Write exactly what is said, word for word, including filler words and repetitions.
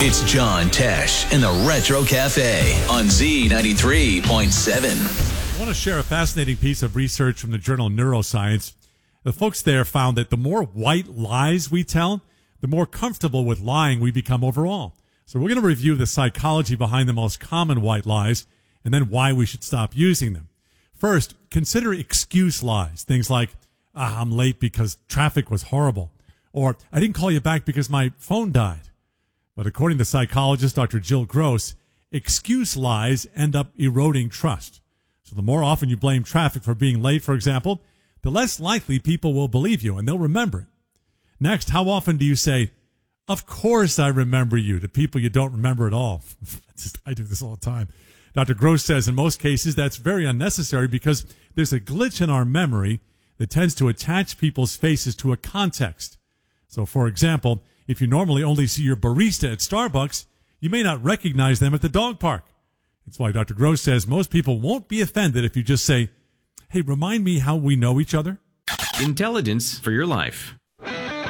It's John Tesh in the Retro Cafe on Z ninety-three point seven. I want to share a fascinating piece of research from the journal Neuroscience. The folks there found that the more white lies we tell, the more comfortable with lying we become overall. So we're going to review the psychology behind the most common white lies and then why we should stop using them. First, consider excuse lies. Things like, ah, I'm late because traffic was horrible, or I didn't call you back because my phone died. But according to psychologist Doctor Jill Gross, excuse lies end up eroding trust. So the more often you blame traffic for being late, for example, the less likely people will believe you and they'll remember it. Next, how often do you say, of course I remember you, to people you don't remember at all? Just, I do this all the time. Doctor Gross says in most cases that's very unnecessary because there's a glitch in our memory that tends to attach people's faces to a context. So, for example, if you normally only see your barista at Starbucks, you may not recognize them at the dog park. That's why Doctor Gross says most people won't be offended if you just say, hey, remind me how we know each other. Intelligence for your life.